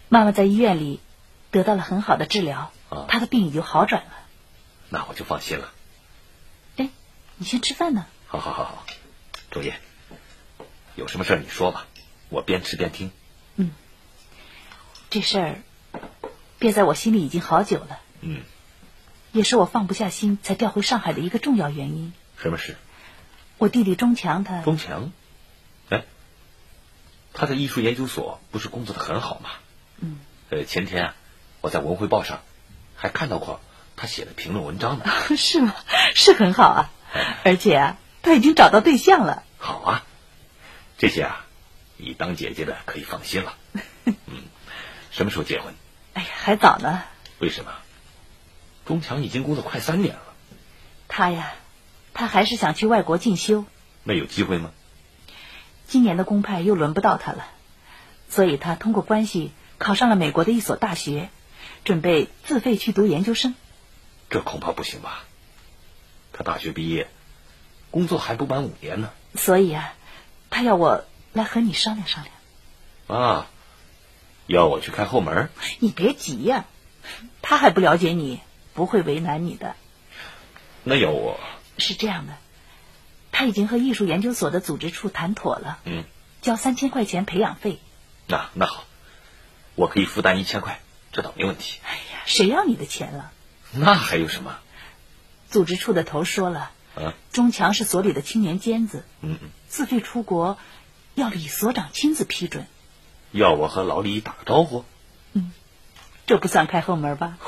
妈妈在医院里得到了很好的治疗，她的病已经好转了。 那我就放心了。 哎，你先吃饭呢。 好，周烨，有什么事儿你说吧，我边吃边听。 这事儿憋在我心里已经好久了。也是我放不下心才调回上海的一个重要原因。 什么事？ 我弟弟钟强他。 钟强？哎，他在艺术研究所不是工作的很好吗？前天我在文汇报上还看到过他写的评论文章呢。 是吗？是很好啊，而且他已经找到对象了。 好啊，这些你当姐姐的可以放心了。什么时候结婚？ 哎呀，还早呢。 为什么？钟强已经工作快3年了。 他还是想去外国进修。 那有机会吗？ 今年的公派又轮不到他了，所以他通过关系考上了美国的一所大学，准备自费去读研究生。 这恐怕不行吧？他大学毕业，工作还不满5年呢。 所以他要我来和你商量商量。 要我去开后门？ 你别急呀，他还不了解你，不会为难你的。 那要我？ 是这样的，他已经和艺术研究所的组织处谈妥了，交3000块钱培养费。 那好，我可以负担1000块，这倒没问题。 哎呀，谁要你的钱了？ 那还有什么？ 组织处的头说了，钟强是所里的青年尖子，自费出国要李所长亲自批准。 要我和老李打个招呼？ 这不算开后门吧？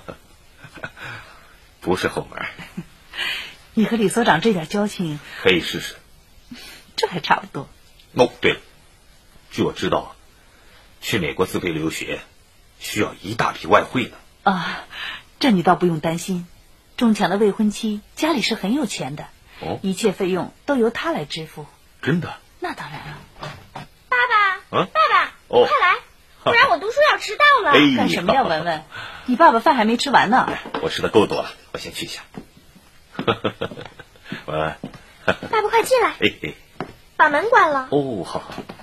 不是后门。 你和李所长这点交情， 可以试试。 这还差不多。 对了，据我知道，去美国自费留学需要一大笔外汇呢。 这你倒不用担心，钟强的未婚妻家里是很有钱的，一切费用都由他来支付。 真的？ 那当然了。 爸爸，快来，不然我读书要迟到了。 干什么呀，文文？你爸爸饭还没吃完呢。 我吃的够多了，我先去一下。文文， 爸爸快进来。把门关了。 好。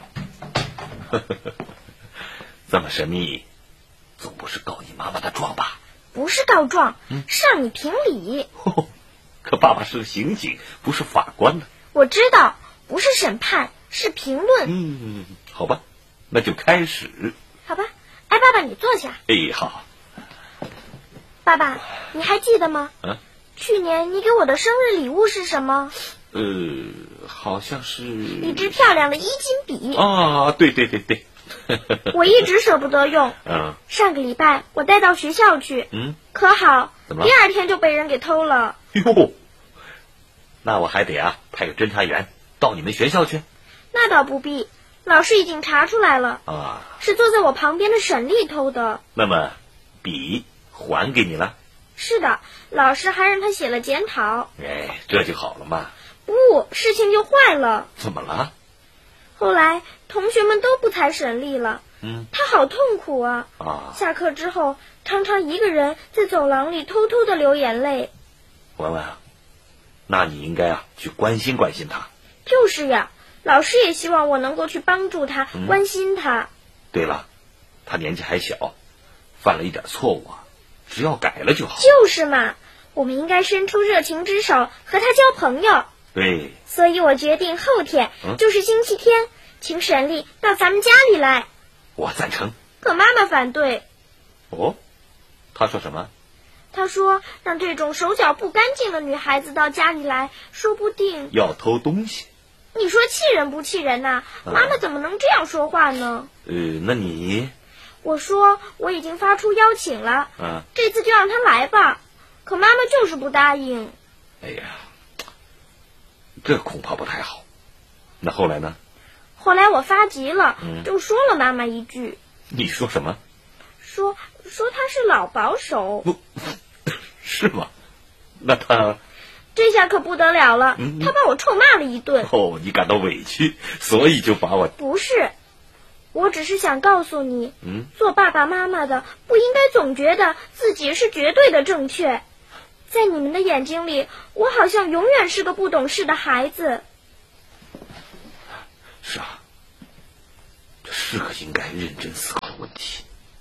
这么神秘，总不是告你妈妈的状吧？ 不是告状，是让你评理。 可爸爸是个刑警，不是法官呢。 我知道，不是审判，是评论。 好吧，那就开始。 好吧，爸爸你坐下。 好。 爸爸，你还记得吗？去年你给我的生日礼物是什么？ 好像是一支漂亮的衣襟笔。 对。 我一直舍不得用。上个礼拜我带到学校去，可好，第2天就被人给偷了。 那我还得派个侦查员到你们学校去。 那倒不必，老师已经查出来了。是坐在我旁边的沈丽偷的。 那么笔还给你了？ 是的，老师还让他写了检讨。 这就好了嘛。 不，事情就坏了。 怎么了？ 后来同学们都不睬沈丽了，他好痛苦啊！下课之后常常一个人在走廊里偷偷的流眼泪。 文文，那你应该去关心关心他。 就是呀，老师也希望我能够去帮助他，关心他。 对了，他年纪还小，犯了一点错误只要改了就好。 就是嘛，我们应该伸出热情之手和他交朋友。 对， 所以我决定后天，就是星期天，请沈丽到咱们家里来。 我赞成。 可妈妈反对。 她说什么？ 她说让这种手脚不干净的女孩子到家里来，说不定要偷东西。 你说气人不气人呐？妈妈怎么能这样说话呢？ 那你？ 我说我已经发出邀请了，这次就让她来吧。可妈妈就是不答应。 这恐怕不太好。那后来呢？ 后来我发急了，就说了妈妈一句。 你说什么？ 说他是老保守。 是吗？那他这下可不得了了，他把我臭骂了一顿。 你感到委屈，所以就把我…… 不是，我只是想告诉你，做爸爸妈妈的不应该总觉得自己是绝对的正确。在你们的眼睛里，我好像永远是个不懂事的孩子。 是这是个应该认真思考的问题。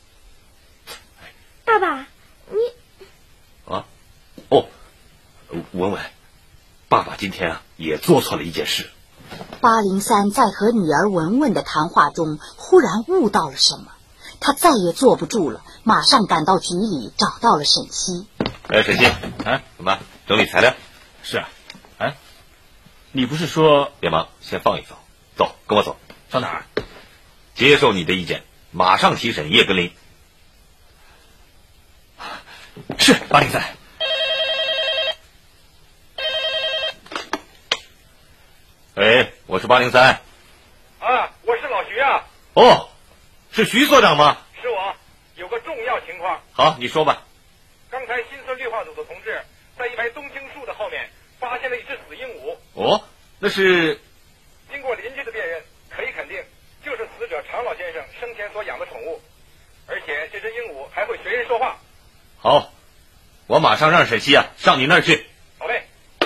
爸爸，你啊？哦，文文，爸爸今天也做错了一件事。 803在和女儿文文的谈话中，忽然悟到了什么，他再也坐不住了，马上赶到局里找到了沈西。 沈西，怎么整理材料？ 是啊。你不是说别忙，先放一放。走，跟我走。 上哪儿？ 接受你的意见，马上提审叶根林。 是803。 喂，我是803。 我是老徐啊。 哦，是徐所长吗？ 是我，有个重要情况。 好，你说吧。 刚才新村绿化组的同志在一排冬青树的后面发现了一只死鹦鹉。 哦，那是？ 经过邻居的辨认，可以肯定就是死者常老先生生前所养的宠物，而且这只鹦鹉还会学人说话。 好，我马上让沈西上你那儿去。 好嘞。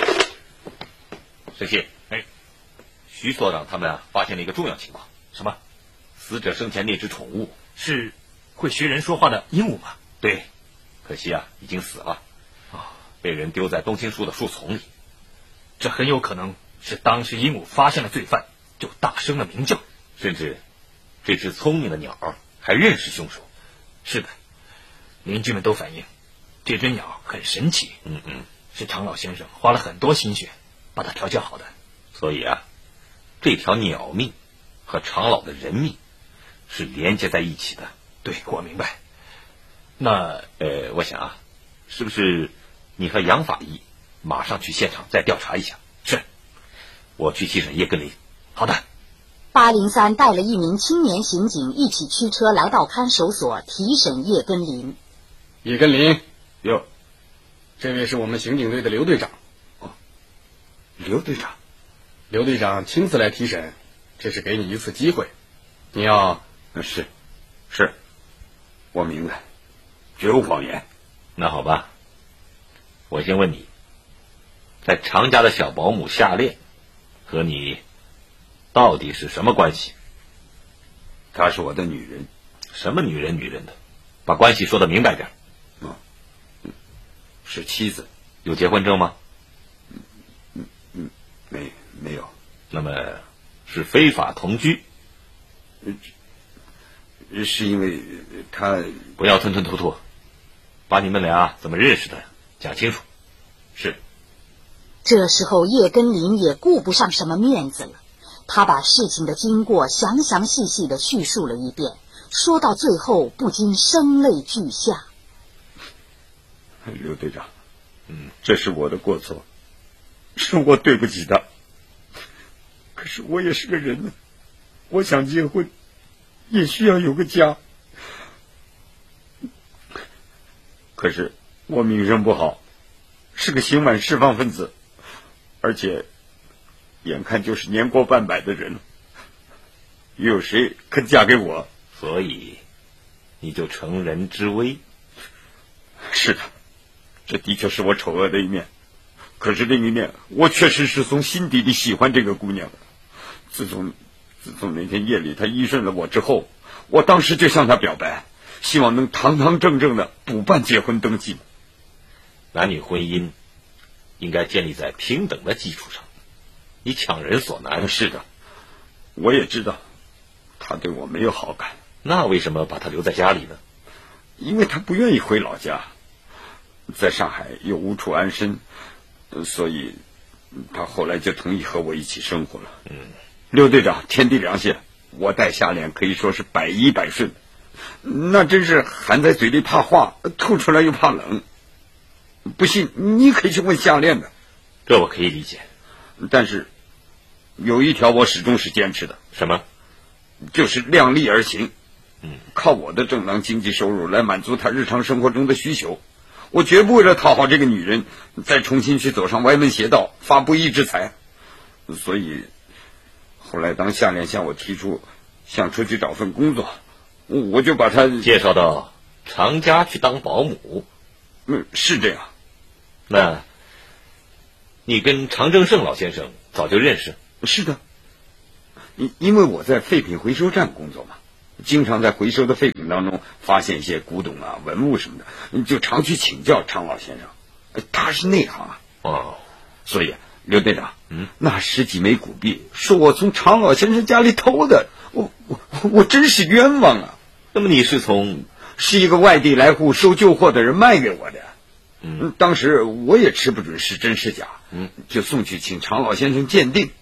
沈西，徐所长他们发现了一个重要情况。 什么？ 死者生前那只宠物是会学人说话的鹦鹉吗？ 对，可惜已经死了，被人丢在冬青树的树丛里。 这很有可能是当时鹦鹉发现了罪犯，就大声的鸣叫， 甚至这只聪明的鸟还认识凶手。 是的，邻居们都反映这只鸟很神奇。是常老先生花了很多心血把它调教好的。 所以这条鸟命和常老的人命是连接在一起的。 对，我明白。那我想是不是你和杨法医马上去现场再调查一下？ 是， 我去提审叶根林。 好的。 803带了一名青年刑警一起驱车来到看守所提审叶根林。 叶根林， 哟， 这位是我们刑警队的刘队长。 刘队长？ 刘队长亲自来提审，这是给你一次机会，你要是，我明白，绝无谎言。 那好吧，我先问你，在常家的小保姆夏恋和你到底是什么关系？ 她是我的女人。 什么女人的？把关系说得明白点。 是妻子。 有结婚证吗？ 没有。 那么是非法同居？ 是因为她…… 不要吞吞吐吐，把你们俩怎么认识的讲清楚。是。 这时候叶根林也顾不上什么面子了，他把事情的经过详详细细的叙述了一遍，说到最后不禁声泪俱下。 刘队长，这是我的过错，是我对不起他。可是我也是个人呢，我想结婚，也需要有个家。可是我名声不好，是个刑满释放分子，而且眼看就是年过半百的人了，又有谁肯嫁给我？ 所以你就乘人之危。 是的，这的确是我丑恶的一面，可是另一面，我确实是从心底里喜欢这个姑娘。自从那天夜里她依顺了我之后，我当时就向她表白，希望能堂堂正正的补办结婚登记。 男女婚姻应该建立在平等的基础上，你强人所难。 是的，我也知道她对我没有好感。 那为什么把她留在家里呢？ 因为她不愿意回老家，在上海又无处安身，所以她后来就同意和我一起生活了。刘队长，天地良心，我带夏恋可以说是百依百顺，那真是含在嘴里怕化，吐出来又怕冷。不信你可以去问夏恋的。 这我可以理解， 但是有一条我始终是坚持的。 什么？ 就是量力而行。靠我的正当经济收入来满足他日常生活中的需求，我绝不为了讨好这个女人再重新去走上歪门邪道，发不义之财。所以后来当夏恋向我提出想出去找份工作，我就把他介绍到常家去当保姆。 是这样。 那你跟常正胜老先生早就认识？ 是的，因为我在废品回收站工作嘛，经常在回收的废品品当中发现一些古董啊、文物什么的，就常去请教常老先生，他是内行啊。 哦， 所以刘队长，那10几枚古币是我从常老先生家里偷的，我真是冤枉啊！ 那么你是一个外地来户收旧货的人卖给我的。当时我也吃不准是真是假，就送去请常老先生鉴定。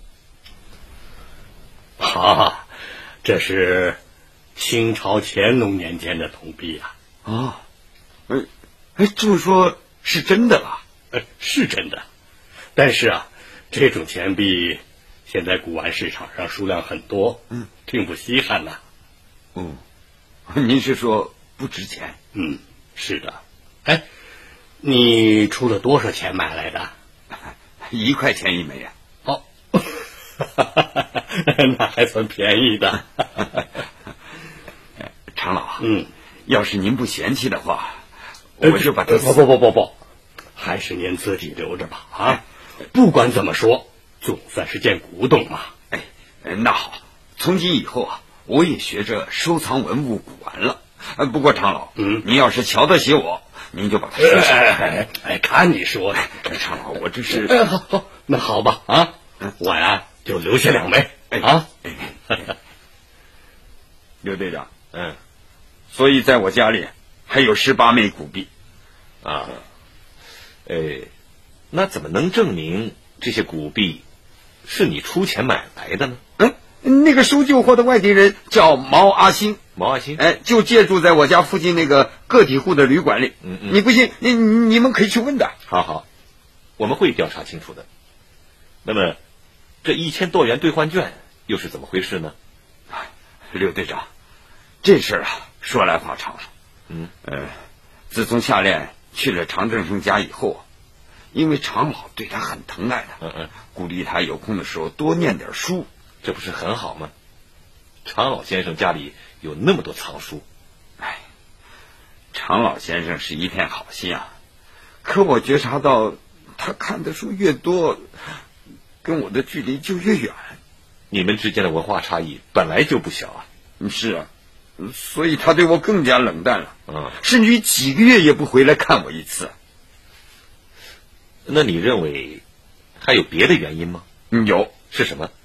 这是清朝乾隆年间的铜币啊！ 这么说是真的了？ 是真的，但是这种钱币现在古玩市场上数量很多，并不稀罕呐。 您是说不值钱？ 是的。你出了多少钱买来的 ？1块钱1枚啊！ 那还算便宜的。 常老，要是您不嫌弃的话，我就把它不，还是您自己留着吧。不管怎么说，总算是件古董嘛。 那好，从今以后我也学着收藏文物古玩了。不过常老，您要是瞧得起我，您就把它收起来。 看你说的， 常老，我这是好，那好吧我呀就留下2枚刘队长，所以在我家里还有18枚古币那怎么能证明这些古币是你出钱买来的呢？ 那个收旧货的外地人叫毛阿新，就借住在我家附近那个个体户的旅馆里。你不信，你们可以去问的。 好，我们会调查清楚的。那么，这1000多元兑换券又是怎么回事呢？ 刘队长，这事儿说来话长了。自从夏练去了常振生家以后，因为常老对他很疼爱的，鼓励他有空的时候多念点书。 这不是很好吗？常老先生家里有那么多藏书。 常老先生是一片好心可我觉察到他看的书越多，跟我的距离就越远。 你们之间的文化差异本来就不小是所以他对我更加冷淡了，甚至于几个月也不回来看我一次。 那你认为还有别的原因吗？ 有。 是什么？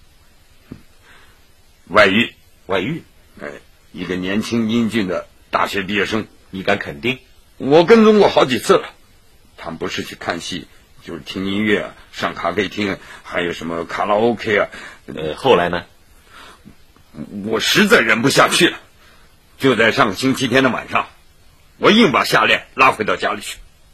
外遇。 一个年轻英俊的大学毕业生。 你敢肯定？ 我跟踪过好几次了，他们不是去看戏，就是听音乐上咖啡厅，还有什么卡拉 OK 后来呢？ 我实在忍不下去了，就在上个星期天的晚上，我硬把夏练拉回到家里去。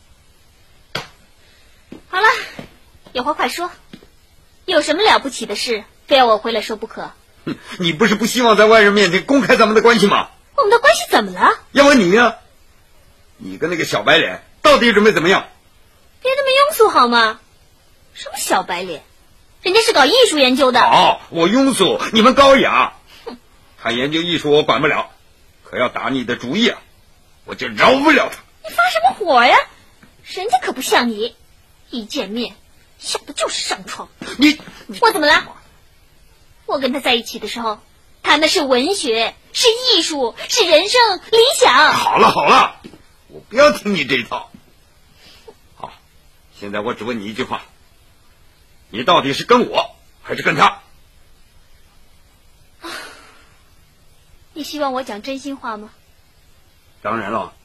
好了，有话快说，有什么了不起的事非要我回来说不可？ 你不是不希望在外人面前公开咱们的关系吗？ 我们的关系怎么了？ 要问你呢？你跟那个小白脸到底准备怎么样？ 别那么庸俗好吗？什么小白脸？人家是搞艺术研究的。 我庸俗，你们高雅。他研究艺术我管不了，可要打你的主意我就饶不了他。 你发什么火呀？人家可不像你，一见面想的就是上床。我怎么了？我跟他在一起的时候，谈的是文学，是艺术，是人生理想。 好了，我不要听你这一套。好，现在我只问你一句话，你到底是跟我还是跟他？ 你希望我讲真心话吗？ 当然了。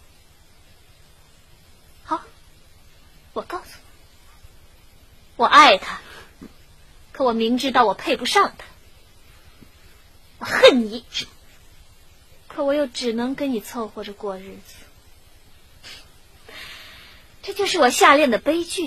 好，我告诉你，我爱他，可我明知道我配不上他。我恨你，可我又只能跟你凑合着过日子。这就是我夏练的悲剧。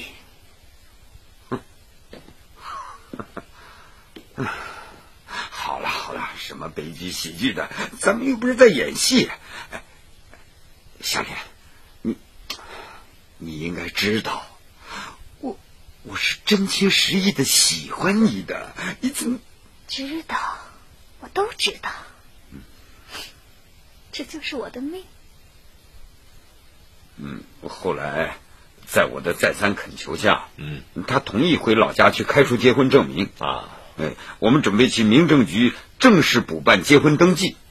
好了，什么悲剧喜剧的，咱们又不是在演戏。夏练，你应该知道，我是真情实意的喜欢你的，你怎么知道？我都知道，这就是我的命。 后来在我的再三恳求下，他同意回老家去开出结婚证明我们准备去民政局正式补办结婚登记。